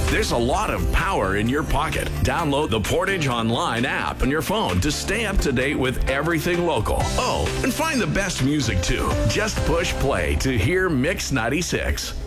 There's a lot of power in your pocket. Download the Portage Online app on your phone to stay up to date with everything local. Oh, and find the best music too. Just push play to hear Mix 96.